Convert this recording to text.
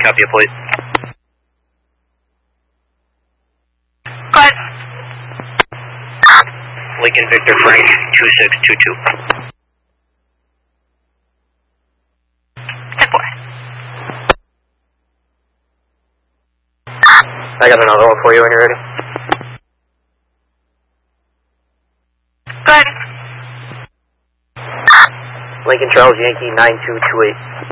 Copy a plate. Go ahead. Lincoln Victor Frank 2622. I got another one for you when you're ready. Go ahead. Lincoln Charles Yankee 9228.